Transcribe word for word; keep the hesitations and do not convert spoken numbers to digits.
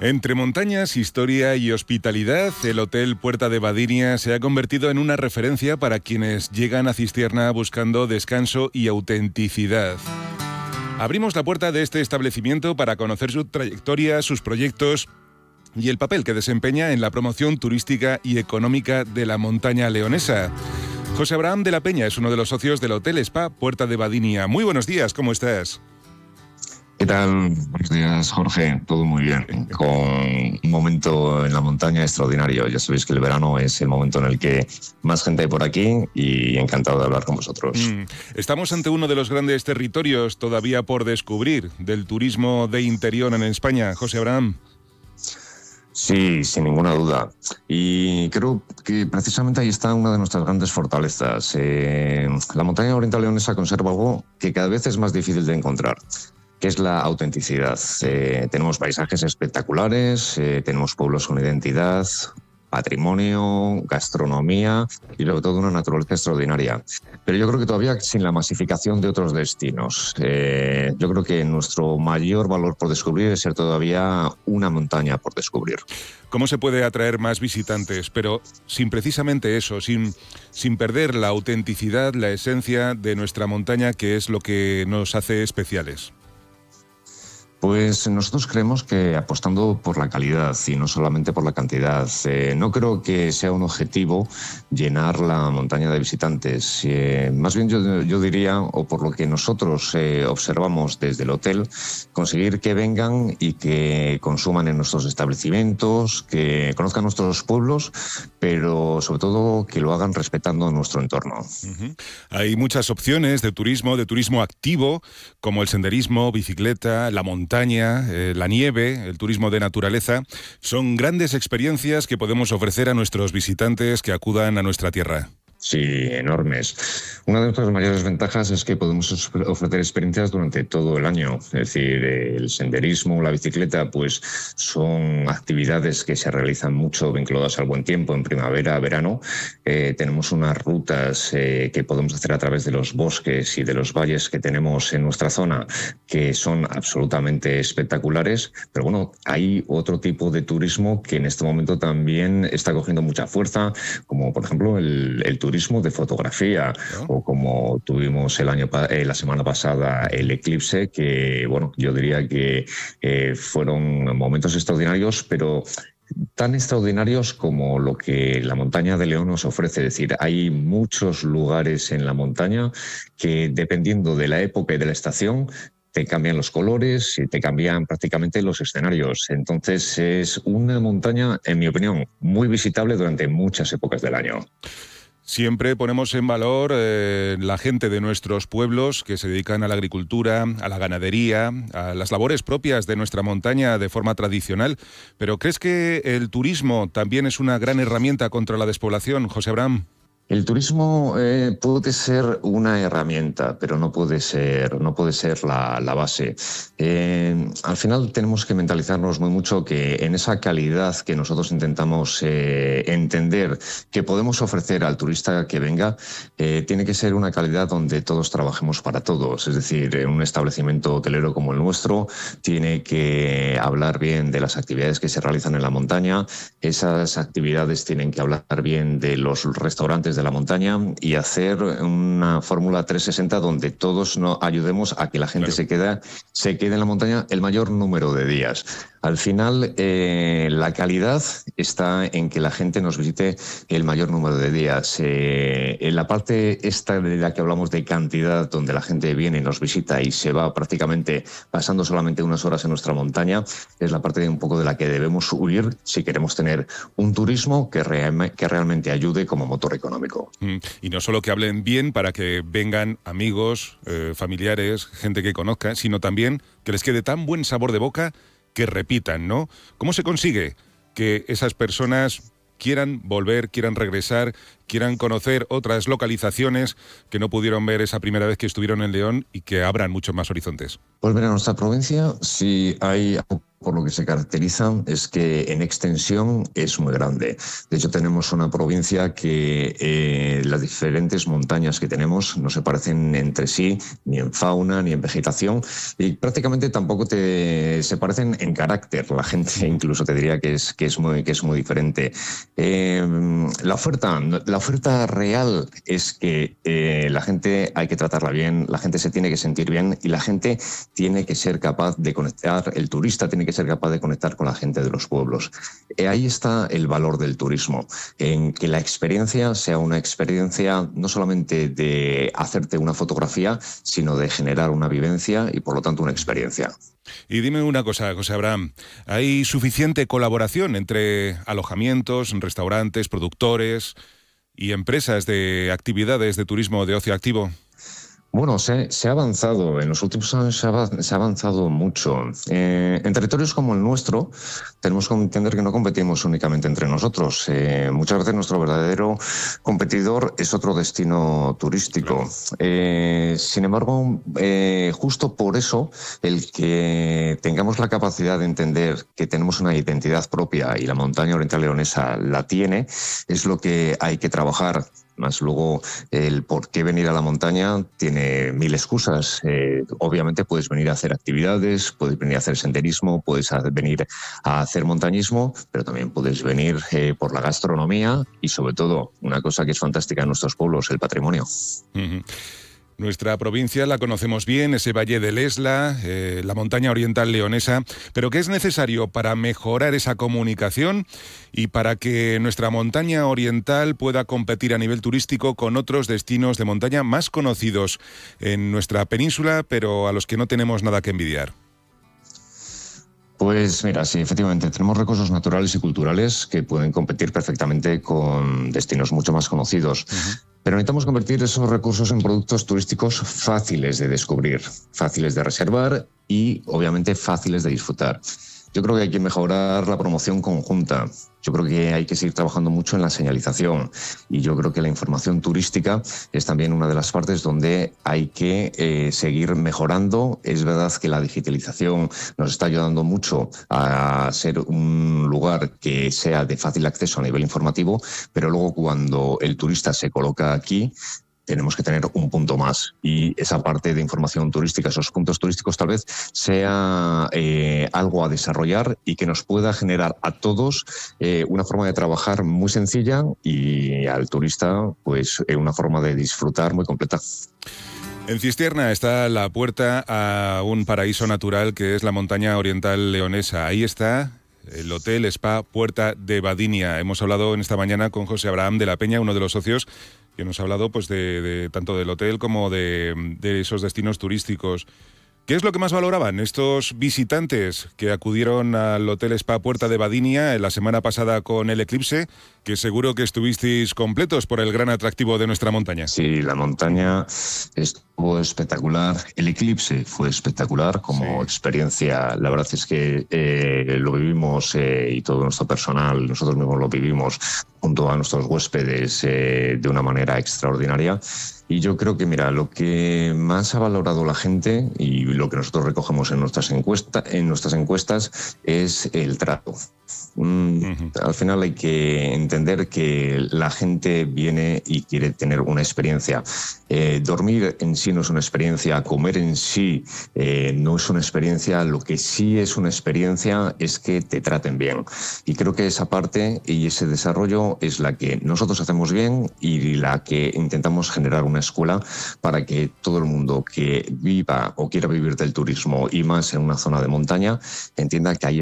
Entre montañas, historia y hospitalidad, el Hotel Puerta de Badinia se ha convertido en una referencia para quienes llegan a Cistierna buscando descanso y autenticidad. Abrimos la puerta de este establecimiento para conocer su trayectoria, sus proyectos y el papel que desempeña en la promoción turística y económica de la montaña leonesa. José Abraham de la Peña es uno de los socios del Hotel Spa Puerta de Badinia. Muy buenos días, ¿cómo estás? ¿Qué tal? Buenos días, Jorge. Todo muy bien. Con un momento en la montaña extraordinario. Ya sabéis que el verano es el momento en el que más gente hay por aquí y encantado de hablar con vosotros. Mm. Estamos ante uno de los grandes territorios todavía por descubrir del turismo de interior en España. José Abraham. Sí, sin ninguna duda. Y creo que precisamente ahí está una de nuestras grandes fortalezas. Eh, la montaña oriental leonesa conserva algo que cada vez es más difícil de encontrar, que es la autenticidad. Eh, tenemos paisajes espectaculares, eh, tenemos pueblos con identidad, patrimonio, gastronomía y sobre todo una naturaleza extraordinaria. Pero yo creo que todavía sin la masificación de otros destinos. Eh, yo creo que nuestro mayor valor por descubrir es ser todavía una montaña por descubrir. ¿Cómo se puede atraer más visitantes? Pero sin precisamente eso, sin, sin perder la autenticidad, la esencia de nuestra montaña, que es lo que nos hace especiales. Pues nosotros creemos que apostando por la calidad y no solamente por la cantidad. Eh, no creo que sea un objetivo llenar la montaña de visitantes. Eh, más bien yo, yo diría, o por lo que nosotros eh, observamos desde el hotel, conseguir que vengan y que consuman en nuestros establecimientos, que conozcan nuestros pueblos, pero sobre todo que lo hagan respetando nuestro entorno. Uh-huh. Hay muchas opciones de turismo, de turismo activo, como el senderismo, bicicleta, la montaña, montaña, eh, la nieve, el turismo de naturaleza. Son grandes experiencias que podemos ofrecer a nuestros visitantes que acudan a nuestra tierra. Sí, enormes. Una de nuestras mayores ventajas es que podemos ofrecer experiencias durante todo el año. Es decir, el senderismo, la bicicleta, pues son actividades que se realizan mucho vinculadas al buen tiempo, en primavera, verano. Eh, tenemos unas rutas eh, que podemos hacer a través de los bosques y de los valles que tenemos en nuestra zona, que son absolutamente espectaculares. Pero bueno, hay otro tipo de turismo que en este momento también está cogiendo mucha fuerza, como por ejemplo el, el turismo turismo de fotografía, ¿no? O como tuvimos el año eh, la semana pasada el eclipse, que bueno, yo diría que eh, fueron momentos extraordinarios, pero tan extraordinarios como lo que la montaña de León nos ofrece. Es decir, hay muchos lugares en la montaña que, dependiendo de la época y de la estación, te cambian los colores y te cambian prácticamente los escenarios. Entonces es una montaña, en mi opinión, muy visitable durante muchas épocas del año. Siempre ponemos en valor eh, la gente de nuestros pueblos que se dedican a la agricultura, a la ganadería, a las labores propias de nuestra montaña de forma tradicional. Pero ¿crees que el turismo también es una gran herramienta contra la despoblación, José Abraham? El turismo eh, puede ser una herramienta, pero no puede ser, no puede ser la, la base. Eh, al final tenemos que mentalizarnos muy mucho que en esa calidad que nosotros intentamos eh, entender que podemos ofrecer al turista que venga, eh, tiene que ser una calidad donde todos trabajemos para todos. Es decir, en un establecimiento hotelero como el nuestro tiene que hablar bien de las actividades que se realizan en la montaña. Esas actividades tienen que hablar bien de los restaurantes de la montaña y hacer una fórmula trescientos sesenta donde todos nos ayudemos a que la gente claro. se, queda, se quede en la montaña el mayor número de días. Al final, eh, la calidad está en que la gente nos visite el mayor número de días. Eh, en la parte esta de la que hablamos de cantidad, donde la gente viene, nos visita y se va prácticamente pasando solamente unas horas en nuestra montaña, es la parte de un poco de la que debemos huir si queremos tener un turismo que, re- que realmente ayude como motor económico. Y no solo que hablen bien para que vengan amigos, eh, familiares, gente que conozca, sino también que les quede tan buen sabor de boca que repitan, ¿no? ¿Cómo se consigue que esas personas quieran volver, quieran regresar, quieran conocer otras localizaciones que no pudieron ver esa primera vez que estestuvieron en León y que abran muchos más horizontes? Pues mira, en nuestra provincia sí hay por lo que se caracteriza es que en extensión es muy grande. De hecho, tenemos una provincia que eh, las diferentes montañas que tenemos no se parecen entre sí, ni en fauna, ni en vegetación, y prácticamente tampoco te, se parecen en carácter. La gente incluso te diría que es, que es, muy, que es muy diferente. Eh, la, oferta, la oferta real es que eh, la gente hay que tratarla bien, la gente se tiene que sentir bien y la gente tiene que ser capaz de conectar, el turista tiene que ser capaz de conectar con la gente de los pueblos. Eh, ahí está el valor del turismo, en que la experiencia sea una experiencia no solamente de hacerte una fotografía, sino de generar una vivencia y por lo tanto una experiencia. Y dime una cosa, José Abraham, ¿hay suficiente colaboración entre alojamientos, restaurantes, productores y empresas de actividades de turismo de ocio activo? Bueno, se, se ha avanzado, en los últimos años se ha, se ha avanzado mucho. Eh, en territorios como el nuestro tenemos que entender que no competimos únicamente entre nosotros. Eh, muchas veces nuestro verdadero competidor es otro destino turístico. Eh, sin embargo, eh, justo por eso, el que tengamos la capacidad de entender que tenemos una identidad propia y la montaña oriental leonesa la tiene, es lo que hay que trabajar. Más luego, el por qué venir a la montaña tiene mil excusas. Eh, obviamente puedes venir a hacer actividades, puedes venir a hacer senderismo, puedes venir a hacer montañismo, pero también puedes venir eh, por la gastronomía y sobre todo, una cosa que es fantástica en nuestros pueblos, el patrimonio. Uh-huh. Nuestra provincia la conocemos bien, ese Valle del Esla, eh, la montaña oriental leonesa, pero ¿qué es necesario para mejorar esa comunicación y para que nuestra montaña oriental pueda competir a nivel turístico con otros destinos de montaña más conocidos en nuestra península, pero a los que no tenemos nada que envidiar? Pues mira, sí, efectivamente, tenemos recursos naturales y culturales que pueden competir perfectamente con destinos mucho más conocidos. Uh-huh. Pero necesitamos convertir esos recursos en productos turísticos fáciles de descubrir, fáciles de reservar y, obviamente, fáciles de disfrutar. Yo creo que hay que mejorar la promoción conjunta. Yo creo que hay que seguir trabajando mucho en la señalización y yo creo que la información turística es también una de las partes donde hay que eh, seguir mejorando. Es verdad que la digitalización nos está ayudando mucho a ser un lugar que sea de fácil acceso a nivel informativo, pero luego cuando el turista se coloca aquí, tenemos que tener un punto más y esa parte de información turística, esos puntos turísticos tal vez sea eh, algo a desarrollar y que nos pueda generar a todos eh, una forma de trabajar muy sencilla y al turista pues eh, una forma de disfrutar muy completa. En Cistierna está la puerta a un paraíso natural que es la montaña oriental leonesa. Ahí está el Hotel Spa Puerta de Badinia. Hemos hablado en esta mañana con José Abraham de la Peña, uno de los socios, que nos ha hablado pues de, de tanto del hotel como de, de esos destinos turísticos. ¿Qué es lo que más valoraban estos visitantes que acudieron al Hotel Spa Puerta de Badinia la semana pasada con el eclipse, que seguro que estuvisteis completos por el gran atractivo de nuestra montaña? Sí, la montaña estuvo espectacular. El eclipse fue espectacular como sí. experiencia. La verdad es que eh, lo vivimos eh, y todo nuestro personal, nosotros mismos lo vivimos junto a nuestros huéspedes eh, de una manera extraordinaria. Y yo creo que, mira, lo que más ha valorado la gente y lo que nosotros recogemos en nuestras, encuesta, en nuestras encuestas es el trato. Mm, uh-huh. Al final hay que entender que la gente viene y quiere tener una experiencia. Eh, dormir en sí no es una experiencia, comer en sí eh, no es una experiencia, lo que sí es una experiencia es que te traten bien. Y creo que esa parte y ese desarrollo es la que nosotros hacemos bien y la que intentamos generar una escuela para que todo el mundo que viva o quiera vivir del turismo y más en una zona de montaña entienda que hay